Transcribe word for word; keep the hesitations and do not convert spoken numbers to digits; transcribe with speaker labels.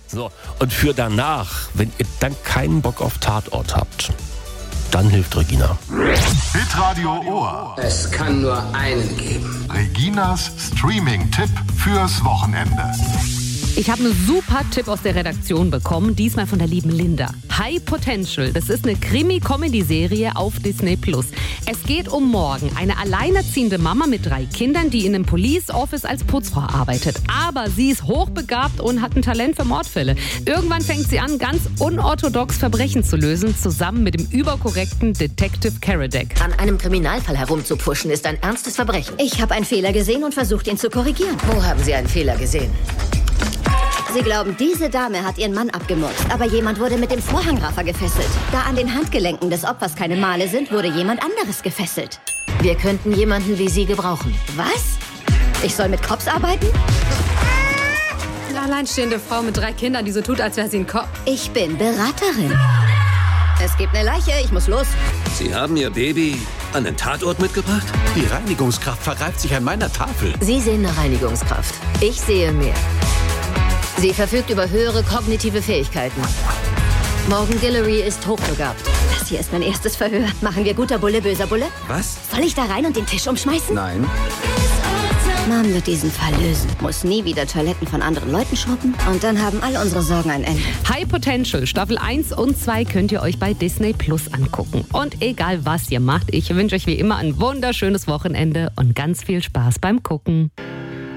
Speaker 1: So, und für danach, wenn ihr dann keinen Bock auf Tatort habt, dann hilft Regina.
Speaker 2: Hitradio Ohr.
Speaker 3: Es kann nur einen geben.
Speaker 2: Reginas Streaming-Tipp fürs Wochenende.
Speaker 4: Ich habe einen super Tipp aus der Redaktion bekommen, diesmal von der lieben Linda. High Potential, das ist eine Krimi-Comedy-Serie auf Disney Plus. Es geht um Morgan, eine alleinerziehende Mama mit drei Kindern, die in einem Police Office als Putzfrau arbeitet. Aber sie ist hochbegabt und hat ein Talent für Mordfälle. Irgendwann fängt sie an, ganz unorthodox Verbrechen zu lösen, zusammen mit dem überkorrekten Detective Karadec.
Speaker 5: An einem Kriminalfall herumzupfuschen ist ein ernstes Verbrechen.
Speaker 6: Ich habe einen Fehler gesehen und versucht, ihn zu korrigieren.
Speaker 5: Wo haben Sie einen Fehler gesehen?
Speaker 6: Sie glauben, diese Dame hat ihren Mann abgemurkst, aber jemand wurde mit dem Vorhangraffer gefesselt. Da an den Handgelenken des Opfers keine Male sind, wurde jemand anderes gefesselt.
Speaker 5: Wir könnten jemanden wie Sie gebrauchen.
Speaker 6: Was? Ich soll mit Cops arbeiten?
Speaker 4: Eine alleinstehende Frau mit drei Kindern, die so tut, als wäre sie ein Cop.
Speaker 6: Ich bin Beraterin. Es gibt eine Leiche, ich muss los.
Speaker 7: Sie haben Ihr Baby an den Tatort mitgebracht?
Speaker 8: Die Reinigungskraft vergreift sich an meiner Tafel.
Speaker 5: Sie sehen eine Reinigungskraft. Ich sehe mehr. Sie verfügt über höhere kognitive Fähigkeiten. Morgan Guillory ist hochbegabt.
Speaker 6: Das hier ist mein erstes Verhör. Machen wir guter Bulle, böser Bulle?
Speaker 7: Was?
Speaker 6: Soll ich da rein und den Tisch umschmeißen?
Speaker 7: Nein.
Speaker 6: Mom wird diesen Fall lösen. Muss nie wieder Toiletten von anderen Leuten schrubben. Und dann haben all unsere Sorgen ein Ende.
Speaker 4: High Potential, Staffel eins und zwei könnt ihr euch bei Disney Plus angucken. Und egal was ihr macht, ich wünsche euch wie immer ein wunderschönes Wochenende und ganz viel Spaß beim Gucken.